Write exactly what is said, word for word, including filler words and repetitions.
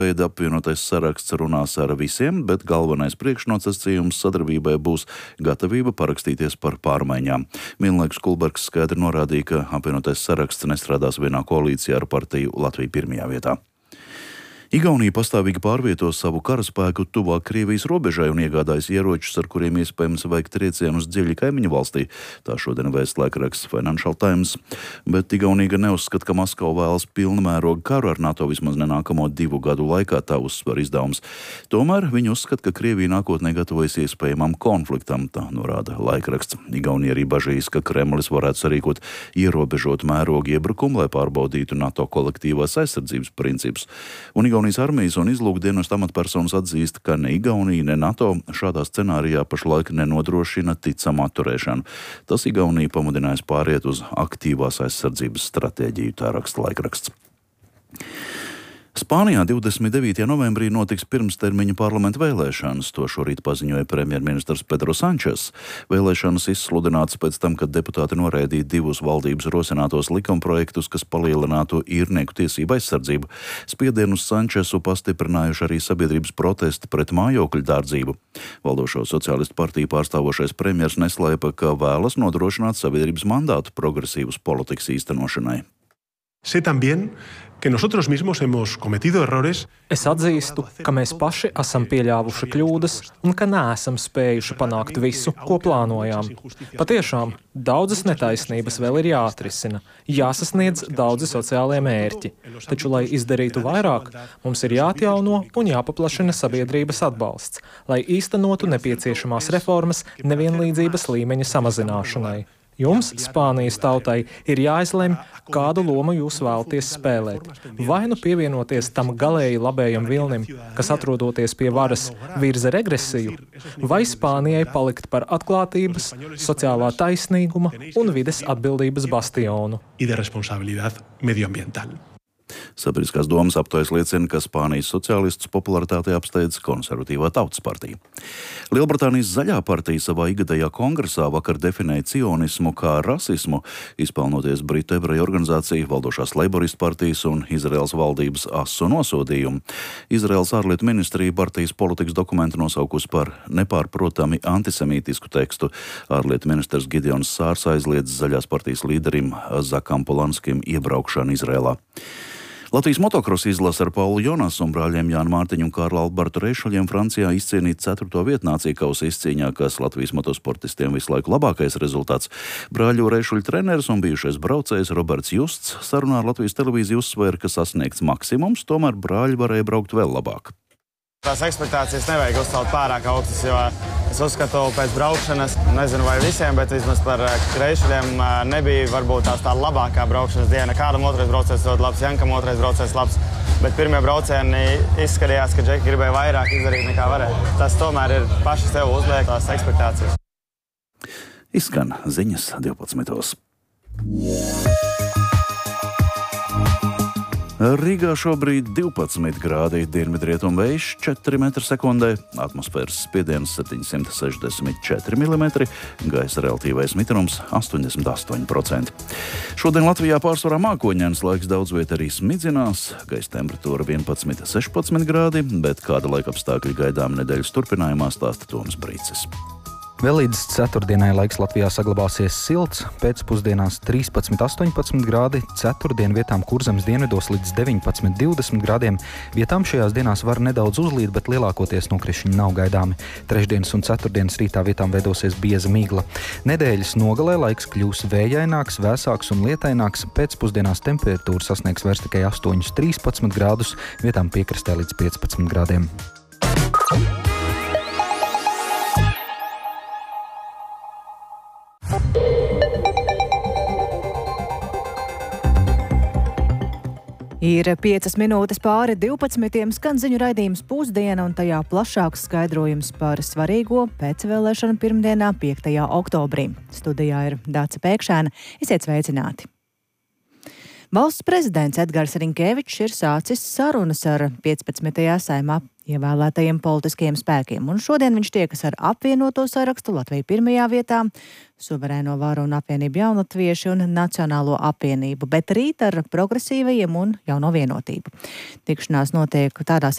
Veida apvienotais saraksts runās ar visiem, bet galvenais priekšnosacījums sadarbībai būs gatavība parakstīties par pārmaiņām. Minlaiks Kulbergs skaidri norādīja, ka apvienotais saraksts nestrādās vienā koalīcijā ar partiju Latvija pirmajā vietā. Igaunija pastāvīgi pārvieto savu karaspēku tuvāk Krievijas robežai un iegādājas ieročus, ar kuriem iespējams veikt triecienus dziļi kaimiņu valstī. Tā šodien vēst laikraksts Financial Times. Bet Igaunija neuzskata, ka Maskava vēlas pilna mēroga karu ar NATO vismaz nenākamo divu gadu laikā, tā uzsver izdevums. Tomēr viņi uzskata, ka Krievija nākotnē gatavojas iespējamam konfliktam, tā norāda laikraksts. Igaunija arī bažīs, ka Kremlis varētu sarīkot ierobežot mērogu iebrukumu, lai pārbaudītu NATO kolektīvās aizsardzības principus. Un Igaunijas armijas un izlūkdienestu amatpersonas atzīst, ka ne Igaunija, ne NATO šādā scenārijā pašlaik nenodrošina ticamu atturēšanu. Tas Igauniju pamudinājis pāriet uz aktīvās aizsardzības stratēģiju, tā raksta laikraksts. Spānijā divdesmit devītajā novembrī notiks pirmstermiņa parlamenta vēlēšanas. To šorīt paziņoja premjerministrs Pedro Sančes. Vēlēšanas izsludināts pēc tam, kad deputāti noraidīja divus valdības rosinātos likumprojektus, kas palielinātu īrnieku tiesību aizsardzību. Spiedienu uz Sančesu pastiprinājuši arī sabiedrības protesti pret mājokļu dārdzību. Valdošo sociālistu partiju pārstāvošais premjers neslēpa, ka vēlas nodrošināt sabiedrības mandātu progresīvas politikas īstenošanai. Sé también que nosotros mismos hemos cometido errores. Es atzīstu, ka mēs paši esam pieļāvuši kļūdas un ka neesam spējuši panākt visu, ko plānojām. Patiešām, daudzas netaisnības vēl ir jāatrisina, jāsasniedz daudzi sociālie mērķi. Taču, lai izdarītu vairāk, mums ir jāatjauno un jāpaplašina sabiedrības atbalsts, lai īstenotu nepieciešamās reformas nevienlīdzības līmeņa samazināšanai. Jums, Spānijas tautai, ir jāizlemj, kādu lomu jūs vēlaties spēlēt. Vai nu pievienoties tam galēji labējam vilnim, kas atrodoties pie varas virza regresiju, vai Spānijai palikt par atklātības, sociālā taisnīguma un vides atbildības bastionu. Sabiedriskās domas aptaujas liecina, ka Spānijas sociālistus popularitātei apsteidz konservatīvā Tautas partija. Lielbritānijas Zaļā partija savā ikgadējā kongresā vakar definēja cionismu kā rasismu, izpelnoties Britu ebreju organizāciju, valdošās Leiboristu partijas un Izraēlas valdības asu nosodījumu. Izraēlas ārlietu ministrija partijas politikas dokumentu nosaukusi par nepārprotami antisemītisku tekstu. Ārlietu ministrs Gideons Sārs aizliedz Zaļās partijas līderim Zakam Polanskim iebraukšanu Izraēlā. Latvijas motokrosa izlase ar Paulu Jonasu un brāļiem Jānu Mārtiņu un Kārlu Albertu Reišuļiem Francijā izcīnīt ceturto vietu nāciju kausa izcīņā, kas Latvijas motosportistiem visu laiku labākais rezultāts. Brāļu Reišuļu treneris un bijušais braucējs Roberts Justs sarunā ar Latvijas televīziju uzsvēra, ka sasniegts maksimums, tomēr brāļi varēja braukt vēl labāk. Tās ekspektācijas nevajag uzcelt pārāk augstas, jo es uzskatu pēc braukšanas, nezinu vai visiem, bet vismaz par Reišuļiem nebija varbūt tās tā labākā braukšanas diena. Kādam otrais braucējs ļoti labs, Jankam otrais braucējs labs, bet pirmie braucieni izskatījās, ka Džeki gribēja vairāk izdarīt nekā varēja. Tas tomēr ir paši sev uzliek tās ekspektācijas. Izskan ziņas divpadsmitos. Rīgā šobrīd divpadsmit grādi, dienvidrietumu vējš četri metri sekundē, atmosfēras spiediens septiņsimt sešdesmit četri milimetri, gaisa relatīvais mitrums astoņdesmit astoņi procenti. Šodien Latvijā pārsvarā mākoņains, laiks daudz viet arī smidzinās, gaisa temperatūra vienpadsmit sešpadsmit grādi, bet kāda laikapstākļi gaidām nedēļas turpinājumā stāsta Toms Brīcis. Vēl līdz ceturtdienai laiks Latvijā saglabāsies silts, pēcpusdienās trīspadsmit astoņpadsmit grādi, ceturtdien vietām Kurzemes dienvidos līdz deviņpadsmit divdesmit grādiem. Vietām šajās dienās var nedaudz uzlīt, bet lielākoties nokrišņi nav gaidāmi. Trešdienas un ceturtdienas rītā vietām veidosies bieza migla. Nedēļas nogalē laiks kļūs vējaināks, vēsāks un lietaināks, pēcpusdienās temperatūra sasniegs vairs tikai astoņus trīspadsmit grādus, vietām piekrastē līdz piecpadsmit grādiem. Ir piecas minūtes pāri divpadsmitiem, skan ziņu raidījums Pusdiena un tajā plašāks skaidrojums par svarīgo pēcvēlēšanu pirmdienā, piektajā oktobrī. Studijā ir Dāca Pēkšēna. Esiet sveicināti! Valsts prezidents Edgars Riņkevičs ir sācis sarunas ar piecpadsmitajā saimā ievēlētajiem politiskiem spēkiem, un šodien viņš tiekas ar apvienoto sarakstu Latviju pirmajā vietā, Suverēno varu un apvienību jaunatvieši un Nacionālo apvienību, bet rīt ar progresīvajiem un Jauno vienotību. Tikšanās notiek tādās